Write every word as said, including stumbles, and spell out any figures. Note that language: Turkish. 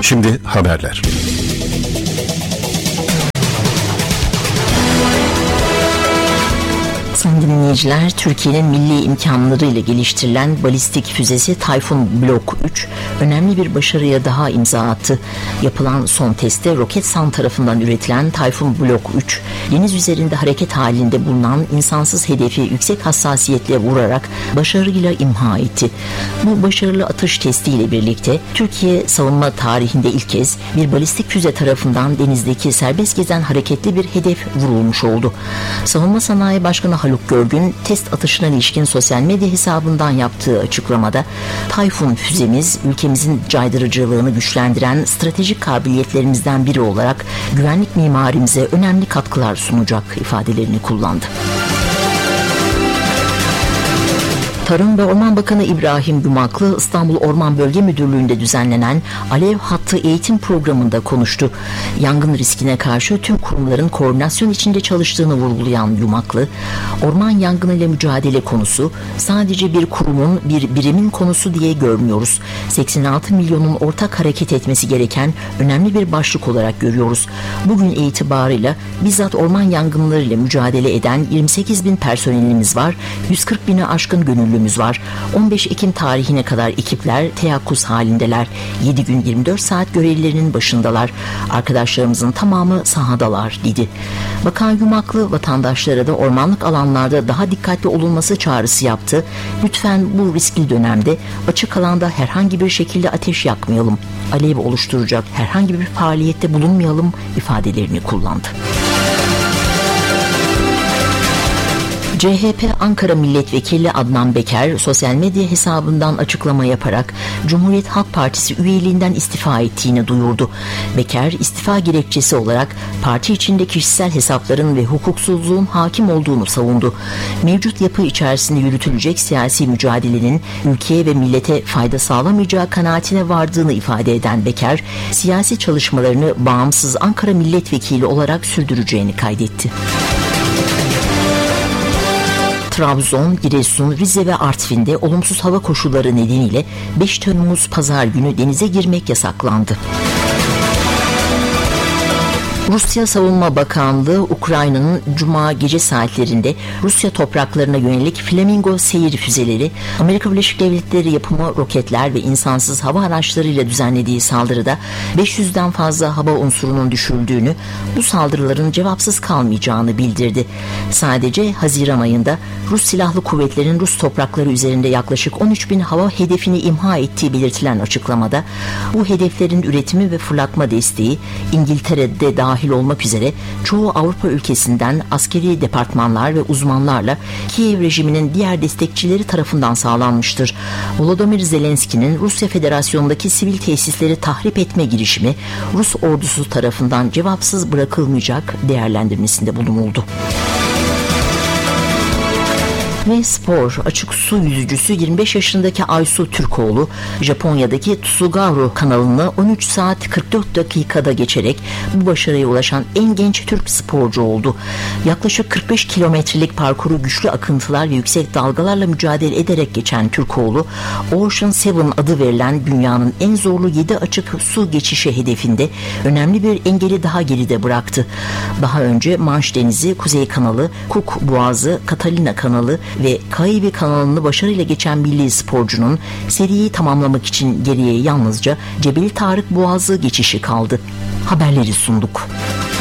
Şimdi haberler. Sayın dinleyiciler, Türkiye'nin milli imkanlarıyla geliştirilen balistik füzesi Tayfun Blok üç önemli bir başarıya daha imza attı. Yapılan son testte Roketsan tarafından üretilen Tayfun Blok üç, deniz üzerinde hareket halinde bulunan insansız hedefi yüksek hassasiyetle vurarak başarıyla imha etti. Bu başarılı atış testiyle birlikte Türkiye savunma tarihinde ilk kez bir balistik füze tarafından denizdeki serbest gezen hareketli bir hedef vurulmuş oldu. Savunma Sanayi Başkanı Haluk Görgün test atışına ilişkin sosyal medya hesabından yaptığı açıklamada Tayfun füzemiz ülkemizin caydırıcılığını güçlendiren stratejik kabiliyetlerimizden biri olarak güvenlik mimarimize önemli katkılar sunacak ifadelerini kullandı. Tarım ve Orman Bakanı İbrahim Yumaklı, İstanbul Orman Bölge Müdürlüğü'nde düzenlenen Alev Hattı eğitim programında konuştu. Yangın riskine karşı tüm kurumların koordinasyon içinde çalıştığını vurgulayan Yumaklı, orman yangınıyla mücadele konusu sadece bir kurumun, bir birimin konusu diye görmüyoruz. seksen altı milyonun ortak hareket etmesi gereken önemli bir başlık olarak görüyoruz. Bugün itibarıyla bizzat orman yangınlarıyla mücadele eden yirmi sekiz bin personelimiz var, yüz kırk bini aşkın gönüllü var. on beş Ekim tarihine kadar ekipler teyakkuz halindeler. yedi gün yirmi dört saat görevlilerinin başındalar. Arkadaşlarımızın tamamı sahadalar dedi. Bakan Yumaklı vatandaşlara da ormanlık alanlarda daha dikkatli olunması çağrısı yaptı. Lütfen bu riskli dönemde açık alanda herhangi bir şekilde ateş yakmayalım, alev oluşturacak herhangi bir faaliyette bulunmayalım ifadelerini kullandı. C H P Ankara Milletvekili Adnan Beker sosyal medya hesabından açıklama yaparak Cumhuriyet Halk Partisi üyeliğinden istifa ettiğini duyurdu. Beker istifa gerekçesi olarak parti içinde kişisel hesapların ve hukuksuzluğun hakim olduğunu savundu. Mevcut yapı içerisinde yürütülecek siyasi mücadelenin ülkeye ve millete fayda sağlamayacağı kanaatine vardığını ifade eden Beker, siyasi çalışmalarını bağımsız Ankara Milletvekili olarak sürdüreceğini kaydetti. Trabzon, Giresun, Rize ve Artvin'de olumsuz hava koşulları nedeniyle beş Temmuz Pazar günü denize girmek yasaklandı. Rusya Savunma Bakanlığı, Ukrayna'nın Cuma gece saatlerinde Rusya topraklarına yönelik Flamingo seyir füzeleri, Amerika Birleşik Devletleri yapımı roketler ve insansız hava araçlarıyla düzenlediği saldırıda beş yüzden fazla hava unsurunun düşürüldüğünü, bu saldırıların cevapsız kalmayacağını bildirdi. Sadece Haziran ayında Rus Silahlı Kuvvetleri'nin Rus toprakları üzerinde yaklaşık on üç bin hava hedefini imha ettiği belirtilen açıklamada, bu hedeflerin üretimi ve fırlatma desteği İngiltere'de dahil olmak üzere çoğu Avrupa ülkesinden askeri departmanlar ve uzmanlarla Kiev rejiminin diğer destekçileri tarafından sağlanmıştır. Volodymyr Zelenski'nin Rusya Federasyonu'ndaki sivil tesisleri tahrip etme girişimi Rus ordusu tarafından cevapsız bırakılmayacak değerlendirmesinde bulunuldu. Ve spor, açık su yüzücüsü yirmi beş yaşındaki Aysu Türkoğlu, Japonya'daki Tsugaru kanalını on üç saat kırk dört dakikada geçerek bu başarıya ulaşan en genç Türk sporcu oldu. Yaklaşık kırk beş kilometrelik parkuru güçlü akıntılar ve yüksek dalgalarla mücadele ederek geçen Türkoğlu, Ocean Seven adı verilen dünyanın en zorlu yedi açık su geçişi hedefinde önemli bir engeli daha geride bıraktı. Daha önce Manş Denizi, Kuzey Kanalı, Cook Boğazı, Catalina Kanalı ve Kaibi kanalını başarıyla geçen milli sporcunun seriyi tamamlamak için geriye yalnızca Cebeli Tarık Boğazı geçişi kaldı. Haberleri sunduk.